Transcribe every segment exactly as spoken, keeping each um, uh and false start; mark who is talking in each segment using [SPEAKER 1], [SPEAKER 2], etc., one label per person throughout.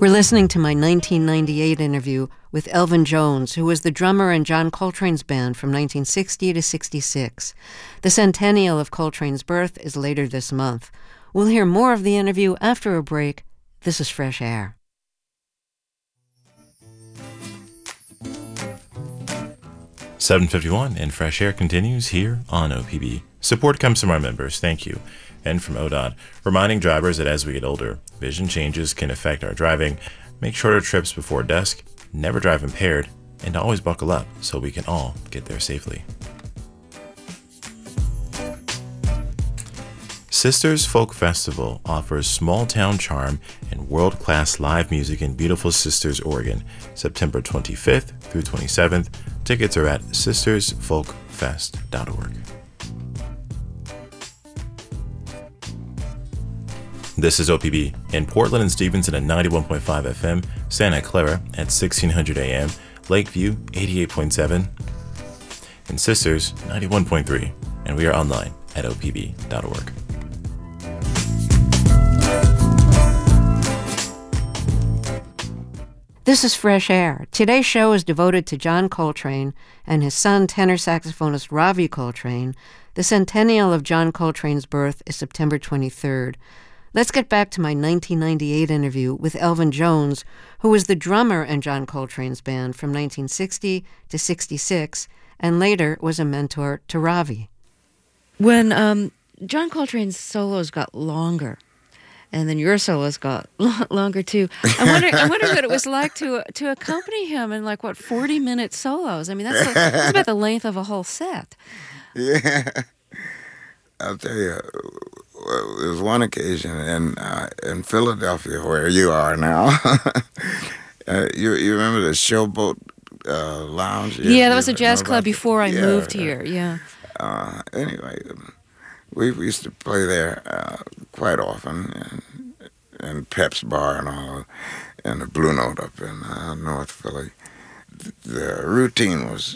[SPEAKER 1] We're listening to my nineteen ninety-eight interview with Elvin Jones, who was the drummer in John Coltrane's band from nineteen sixty to sixty-six. The centennial of Coltrane's birth is later this month. We'll hear more of the interview after a break. This is Fresh Air.
[SPEAKER 2] seven fifty-one and Fresh Air continues here on O P B. Support comes from our members, thank you, and from O D O T, reminding drivers that as we get older, vision changes can affect our driving. Make shorter trips before dusk, never drive impaired, and always buckle up so we can all get there safely. Sisters Folk Festival offers small-town charm and world-class live music in beautiful Sisters, Oregon, September twenty-fifth through twenty-seventh. Tickets are at sisters folk fest dot org. This is O P B in Portland and Stevenson at ninety-one point five F M, Santa Clara at sixteen hundred A M, Lakeview eighty-eight point seven, and Sisters ninety-one point three, and we are online at O P B dot org.
[SPEAKER 1] This is Fresh Air. Today's show is devoted to John Coltrane and his son, tenor saxophonist Ravi Coltrane. The centennial of John Coltrane's birth is September twenty-third. Let's get back to my nineteen ninety-eight interview with Elvin Jones, who was the drummer in John Coltrane's band from nineteen sixty to sixty-six, and later was a mentor to Ravi. When um, John Coltrane's solos got longer, and then your solos got longer too. I wonder, I wonder what it was like to to accompany him in like what forty minute solos. I mean, that's, like, that's about the length of a whole set.
[SPEAKER 3] Yeah, I'll tell you. There was one occasion in uh, in Philadelphia where you are now. uh, you you remember the Showboat uh, Lounge?
[SPEAKER 1] Yeah, yeah, that was a jazz club before I
[SPEAKER 3] yeah,
[SPEAKER 1] moved here. Yeah.
[SPEAKER 3] Uh, anyway. We used to play there uh, quite often, in, in Pep's Bar and all, and the Blue Note up in uh, North Philly. The routine was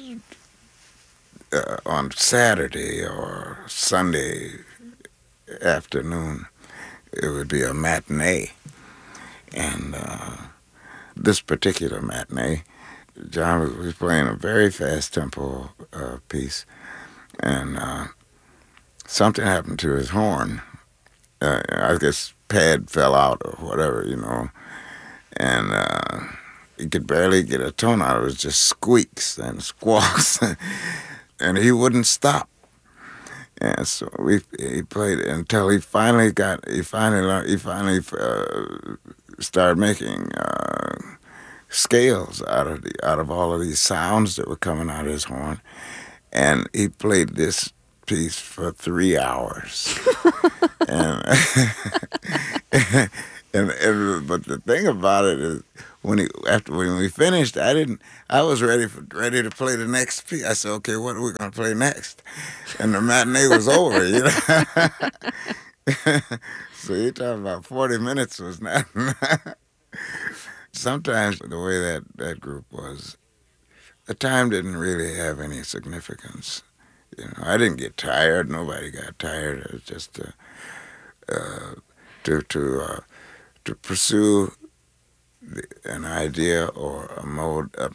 [SPEAKER 3] uh, on Saturday or Sunday afternoon, it would be a matinee. And uh, this particular matinee, John was playing a very fast tempo uh, piece, and uh, something happened to his horn. Uh, I guess pad fell out or whatever, you know. And uh, he could barely get a tone out. It was just squeaks and squawks. And he wouldn't stop. And so we he played until he finally got, he finally learned, he finally uh, started making uh, scales out of the, out of all of these sounds that were coming out of his horn. And he played this piece for three hours. and, and, and but the thing about it is when he after when we finished, I didn't I was ready for ready to play the next piece. I said, okay, what are we gonna play next? And the matinee was over, you know. So you're talking about forty minutes was not sometimes the way that, that group was, the time didn't really have any significance. You know, I didn't get tired. Nobody got tired. It was just uh, uh, to to uh, to pursue the, an idea or a mode, a,